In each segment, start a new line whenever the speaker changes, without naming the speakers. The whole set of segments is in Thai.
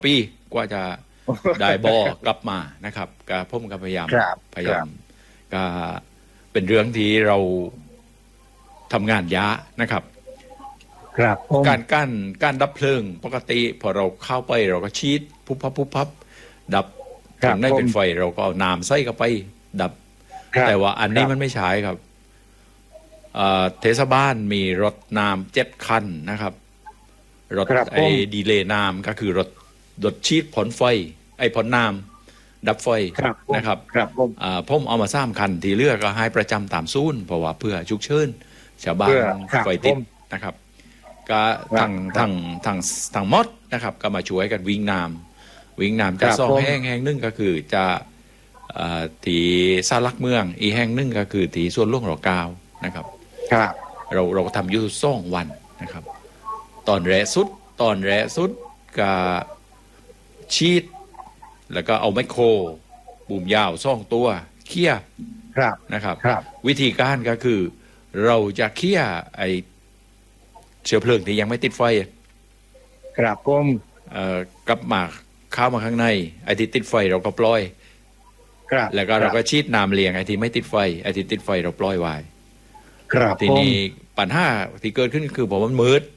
ปีกว่าจะได้บอกลับมานะครับก็ผมก็พยายามก็เป็นเรื่องที่เราทำงานยะนะครับ
ครับ
การดับเพลิงปกติพอเราเข้าไปเราก็ชีดพุบพับดับถึงได้เป็นไฟเราก็เอาน้ำใส่เข้าไปดับแต่ว่าอันนี้มันไม่ใช่ครับเทศบาลมีรถน้ำ7 คันนะครับรถไอ้ดีเลย์น้ำก็คือรถชีดผลไฟไอ้ผลน้ำดับไฟนะครับผมเอามา3 คันที่เหลือก็ให้ประจำตามศูนย์เพราะว่าเพื่อฉุกเฉินชาวบ้านไฟติดนะครับก็ทางมอดนะครับก็มาช่วยกันวิ่งน้ำจะซ่องแห่งนึงก็คือจะที่ซาลักเมืองอีแห่งนึงก็คือที่ส่วนหลวงร.9นะครับเราทำอยู่2 วันนะครับตอนแรกสุดก็ชีดแล้วก็เอาไมโครบูมยาว2 ตัวเคี่ยนะครับวิธีการก็คือเราจะเคี่ยไอเชื้อเพลิงที่ยังไม่ติดไฟ
ครับผม
กลับมาเข้ามาข้างในไอที่ติดไฟเราก็ปล่อยแล้วก็เราก็ชีดน้ำเลี้ยงไอที่ไม่ติดไฟไอที่ติดไฟเราปล่อยไว้ทีนี้ปัญหาที่เกิดขึ้นคือผมมันมืด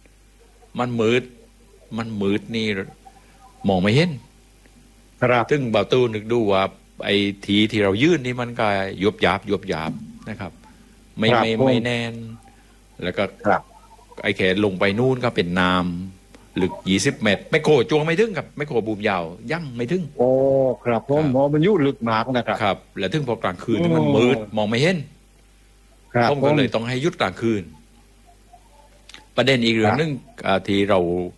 นี่มองไม่เห็นซึ่งบ่าวตู้นึกดูว่าไอ้ทีที่เรายื่นนี่มันก็ยุบยาบนะครับไม่แน่นแล้วก็ไอ้แขนลงไปนู่นก็เป็นน้ำลึก20 เมตรไม่โคจวงไม่ถึงครับไม่โคบูมยาวยั่งไม่ถึง
โอ้ครับผมมันยุ่ลึกมากนะครับ
แล้วถึงพอกลางคืนมันมืดมองไม่เห็นผมก็เลยต้องให้ยุดกลางคืนประเด็นอีกเรื่องนึงที่เรา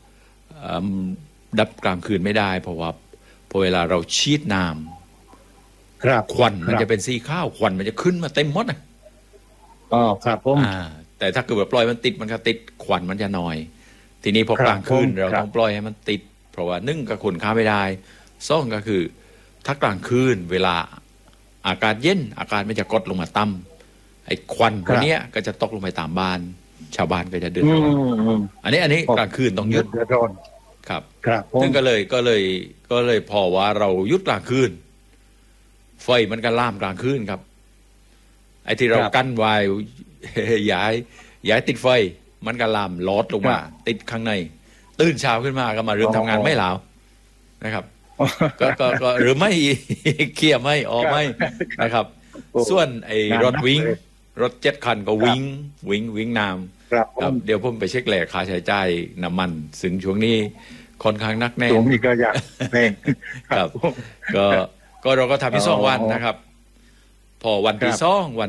ดับกลางคืนไม่ได้เพราะว่าพอเวลาเราชีดน้ำควันมันจะเป็นสีข้าวควันมันจะขึ้นมาเต็มหมด
ครับผม
แต่ถ้าเกิดว่าปล่อยมันติดมันก็ติดควันมันจะน้อยทีนี้พอกลางคืนเราต้องปล่อยให้มันติดเพราะว่า1ก็ขนข้าไม่ได้2ก็คือถ้ากลางคืนเวลาอากาศเย็นอากาศมันจะกดลงมาต่ำไอ้ควันพวกนี้ก็จะตกลงไปตามบ้านชาวบ้านก็จะเดือดร้อนอันนี้กลางคืนต้องหยุดครับซึ่งก็เลยพอว่าเราหยุดกลางคืนไฟมันก็ล่ามกลางคืนครับไอ้ที่เรากั้นไว้ย้ายติดไฟมันก็ลามลอดลงมาติดข้างในตื่นเช้าขึ้นมาก็มาเริ่มทำงานไม่หลาวนะครับก็หรือไม่เคลียร์ไม่ออกไม่นะครับส่วนไอ้รถ7 คันก็วิ่งน้ำครับเดี๋ยวผมไปเช็คแหล่ค่าใช้จ่ายน้ำมันซึ่งช่วงนี้ค่อนข้างนักแน่
ช่วงนี้ก็อยากแน่
ครับก็เราก็ทำที่2 วันนะครับพอวันที่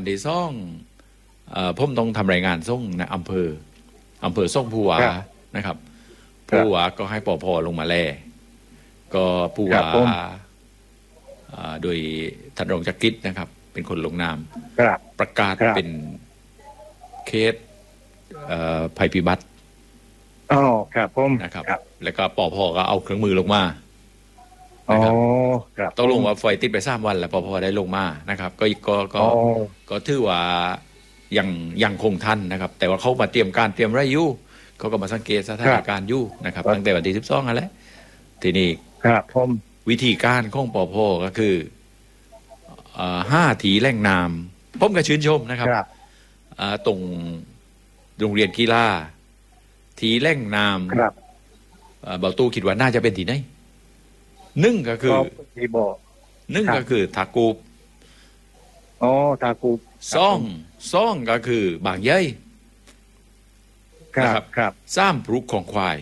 2ผมต้องทำรายงานส่งในอำเภอส่งผู้ว่านะครับผู้ว่าก็ให้ปภ.ลงมาแลก็ผู้ว่าโดยท่านรองจักริดนะครับเป็นคนลงนามประกาศเป็นเคสภัยพิบัติ
ครับผม
นะครับแล้วก็ปภ.ก็เอาเครื่องมือลงมานะครับต้องลงว่าไฟติดไป3 วันแล้วปภ.ได้ลงมานะครับก็ถือว่ายังคงทันนะครับแต่ว่าเขามาเตรียมไรอยู่เขาก็มาสังเกตสถานการณ์อยู่นะครับตั้งแต่วันที่12นั่นแหละทีนี้วิธีการของปภ.ก็คือ5 ทีแหล่งน้ำผมก็ชื่นชมนะครับตรงโรงเรียนกีฬาทีแหล่งน้ำเบาตู้คิดว่าน่าจะเป็นที่ไหน1ก็คือทากูบ
ทากูบ
2ก็คือบางใหญ่
ครับ
3ปลูกของควาย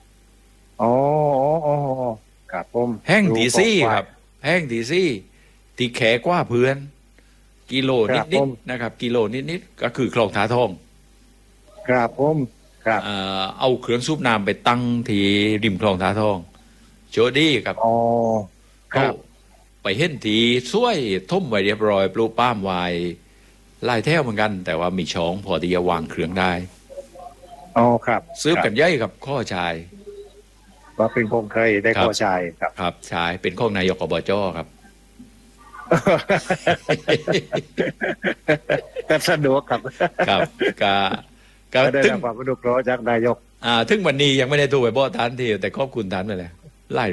ครับผม
แห้งที่4ครับแห้งที่4ที่แขกว่าเพื่อนกิโลนิดๆนะครับกิโลนิดๆก็คือคลองถาทอง
ครับผมครับ
เอาเครื่องสูบน้ำไปตั้งที่ริมคลองถาทองโชดี้ครับเขาไปเห็นทีช่วยทุ่มไว้เรียบร้อยปลูกป้ามไว้ไล่แถวเหมือนกันแต่ว่ามีช่องพอที่จะวางเครื่องได้
ครับ
ซื้อกันย่อยกับข้อชาย
ว่าเป็นคงเคยได้ข้อชาย
ครับชายเป็นข้องนายกอบจ.ครับ
ก็สะดวกครับ
ก็
ได้รับความสะดวกจากนายก
ถึงวันนี้ยังไม่ได้ถูกไปบ่ท่านทีแต่ขอบคุณท่านไปเลย